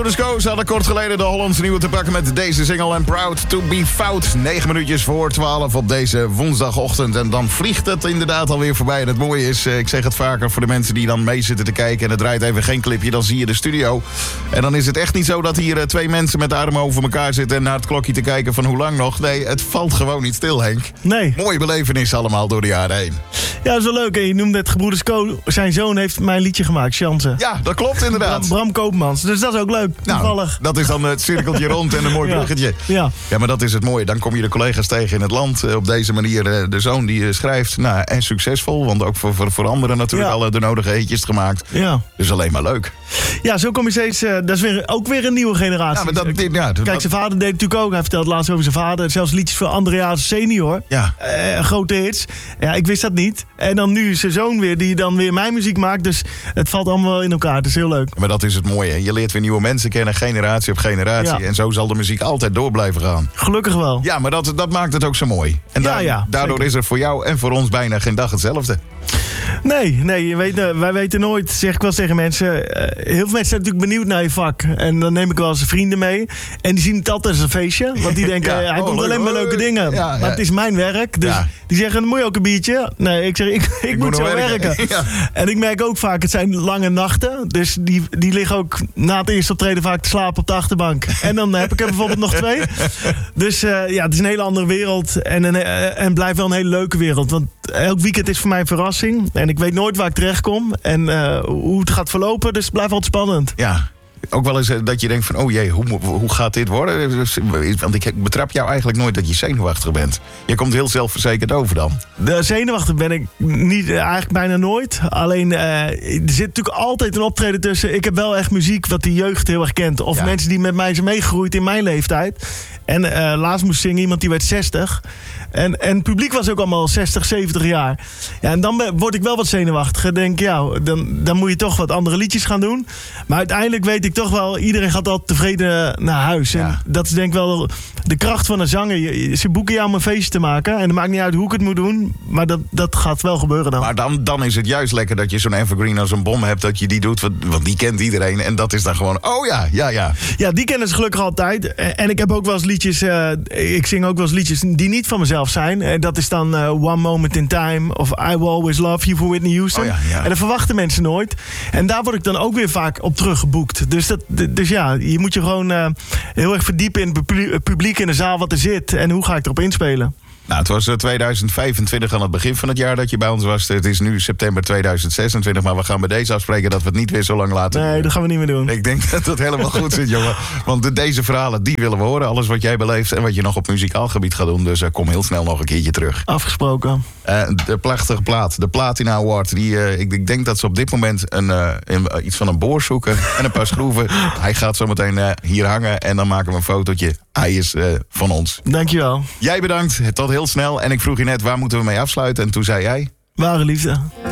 De Sco's hadden kort geleden de Hollandse nieuwe te pakken met deze single en Proud to be Fout. 9 minuutjes voor 12 op deze woensdagochtend. En dan vliegt het inderdaad alweer voorbij. En het mooie is, ik zeg het vaker voor de mensen die dan mee zitten te kijken... en het draait even geen clipje, dan zie je de studio. En dan is het echt niet zo dat hier 2 mensen met de armen over elkaar zitten... en naar het klokje te kijken van hoe lang nog. Nee, het valt gewoon niet stil, Henk. Nee. Mooie belevenis allemaal door de jaren heen. Ja, dat is wel leuk. En je noemde het Gebroeders Co. Zijn zoon heeft mijn liedje gemaakt, Chance. Ja, dat klopt inderdaad. Bram Koopmans. Dus dat is ook leuk. Toevallig. Nou, dat is dan het cirkeltje rond en een mooi bruggetje. Ja, maar dat is het mooie. Dan kom je de collega's tegen in het land. Op deze manier de zoon die schrijft. Nou, en succesvol. Want ook voor anderen natuurlijk al de nodige hitjes gemaakt. Ja. Dus alleen maar leuk. Ja, zo kom je steeds... dat is ook weer een nieuwe generatie. Ja, maar Kijk, zijn vader deed het natuurlijk ook. Hij vertelde laatst over zijn vader. Zelfs liedjes voor Andreas senior. Ja. Grote hits. Ja, ik wist dat niet. En dan nu zijn zoon weer, die dan weer mijn muziek maakt. Dus het valt allemaal wel in elkaar. Het is heel leuk. Maar dat is het mooie. Je leert weer nieuwe mensen kennen. Generatie op generatie. Ja. En zo zal de muziek altijd door blijven gaan. Gelukkig wel. Ja, maar dat maakt het ook zo mooi. En daardoor zeker. Is er voor jou en voor ons bijna geen dag hetzelfde. Nee, wij weten nooit, zeg ik wel tegen mensen. Heel veel mensen zijn natuurlijk benieuwd naar je vak. En dan neem ik wel eens vrienden mee. En die zien het altijd als een feestje. Want die denken, hij doet alleen maar leuke dingen. Ja, maar het is mijn werk. Dus die zeggen, dan moet je ook een biertje. Nee, ik zeg, ik moet zo werken. Ja. En ik merk ook vaak, het zijn lange nachten. Dus die liggen ook na het eerste optreden vaak te slapen op de achterbank. En dan heb ik er bijvoorbeeld nog 2. Dus het is een hele andere wereld. En blijft wel een hele leuke wereld. Want elk weekend is voor mij een verrassing. En ik weet nooit waar ik terecht kom. En hoe het gaat verlopen. Dus het blijft altijd spannend. Ja. Ook wel eens dat je denkt van, oh jee, hoe gaat dit worden? Want ik betrap jou eigenlijk nooit dat je zenuwachtig bent. Je komt heel zelfverzekerd over dan. De zenuwachtig ben ik niet, eigenlijk bijna nooit. Alleen, er zit natuurlijk altijd een optreden tussen. Ik heb wel echt muziek wat de jeugd heel erg kent. Of mensen die met mij zijn meegegroeid in mijn leeftijd. En laatst moest zingen iemand die werd 60. En het publiek was ook allemaal 60, 70 jaar. Ja, en dan word ik wel wat zenuwachtig. Ik denk, dan moet je toch wat andere liedjes gaan doen. Maar uiteindelijk weet ik toch wel, iedereen gaat altijd tevreden naar huis. Ja. En dat is denk ik wel de kracht van een zanger. Ze boeken jou om een feestje te maken. En het maakt niet uit hoe ik het moet doen. Maar dat gaat wel gebeuren dan. Maar dan is het juist lekker dat je zo'n evergreen als een bom hebt. Dat je die doet, want die kent iedereen. En dat is dan gewoon, ja. Ja, die kennen ze gelukkig altijd. En ik heb ook wel eens liedjes, ik zing ook wel eens liedjes die niet van mezelf zijn. Dat is dan One Moment in Time. Of I Will Always Love You voor Whitney Houston. En dat verwachten mensen nooit. En daar word ik dan ook weer vaak op teruggeboekt. Dus je moet je gewoon heel erg verdiepen in het publiek in de zaal wat er zit. En hoe ga ik erop inspelen? Nou, het was 2025 aan het begin van het jaar dat je bij ons was. Het is nu september 2026, maar we gaan bij deze afspreken dat we het niet weer zo lang laten. Nee, dat gaan we niet meer doen. Ik denk dat het helemaal goed zit, jongen. Want deze verhalen, die willen we horen. Alles wat jij beleeft en wat je nog op muzikaal gebied gaat doen. Dus kom heel snel nog een keertje terug. Afgesproken. De prachtige plaat, de Platina Award. Ik denk dat ze op dit moment iets van een boor zoeken en een paar schroeven. Hij gaat zo meteen hier hangen en dan maken we een fotootje. Hij is van ons. Dankjewel. Jij bedankt. Tot heel snel. En ik vroeg je net, waar moeten we mee afsluiten? En toen zei jij... Ware liefde.